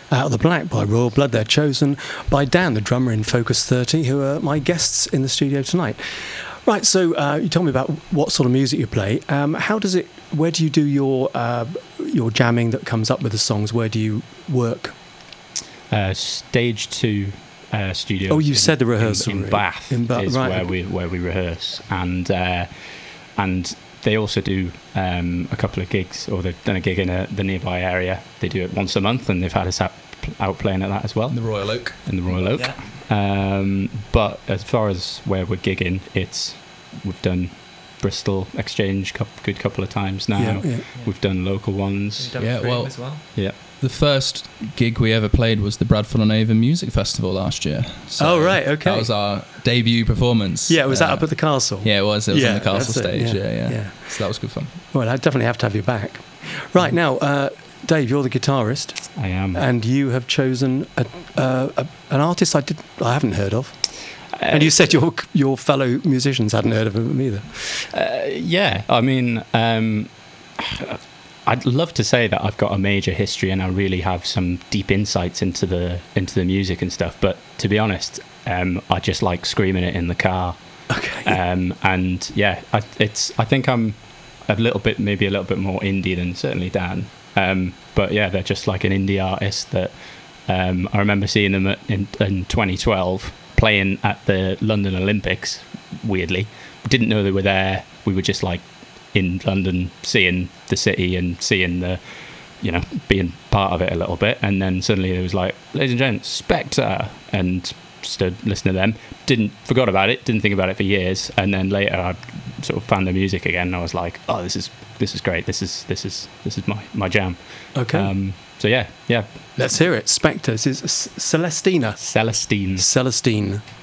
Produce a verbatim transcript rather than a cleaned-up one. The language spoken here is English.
Out of the Black by Royal Blood. They're chosen by Dan, the drummer in Focus thirty, who are my guests in the studio tonight. Right, so uh, you told me about what sort of music you play. Um, how does it? Where do you do your uh, your jamming that comes up with the songs? Where do you work? Uh, stage two uh, studio. Oh, you in, said the rehearsal in, in room. Bath in Bath, is right. where we where we rehearse, and uh, and they also do um, a couple of gigs, or they've done a gig in a, the nearby area. They do it once a month, and they've had us out, out playing at that as well. In the Royal Oak. In the Royal Oak. Yeah. Um, but as far as where we're gigging, it's we've done Bristol Exchange a good couple of times now. Yeah, yeah. We've done local ones. Done Yeah, Freedom well- as well. Yeah. The first gig we ever played was the Bradford on Avon Music Festival last year. So Oh, right, okay. That was our debut performance. Yeah, was that Uh, up at the castle? Yeah, it was. It was Yeah, on the castle that's it, stage. yeah, Yeah, yeah, yeah. So that was good fun. Well, I definitely have to have you back. Right, now, uh, Dave, you're the guitarist, I am. and you have chosen a, uh, a, an artist I did I haven't heard of. And you said your your fellow musicians hadn't heard of him either. Uh, yeah, I mean, um, I'd love to say that I've got a major history and I really have some deep insights into the into the music and stuff. But to be honest, um, I just like screaming it in the car. Okay. Um, and yeah, I, it's. I think I'm a little bit, maybe a little bit more indie than certainly Dan. Um, but yeah, they're just like an indie artist that um, I remember seeing them at, in, in twenty twelve playing at the London Olympics. Weirdly, didn't know they were there. We were just like in London, seeing the city and seeing the, you know, being part of it a little bit. And then suddenly it was like, ladies and gents, Spectre, and stood listening to them. Didn't forgot about it. Didn't think about it for years. And then later I sort of found their music again. And I was like, oh, this is this is great. This is this is this is my my jam. Okay. Um, so yeah, yeah. Let's hear it. Spectre. This is C- Celestina. Celestine. Celestine.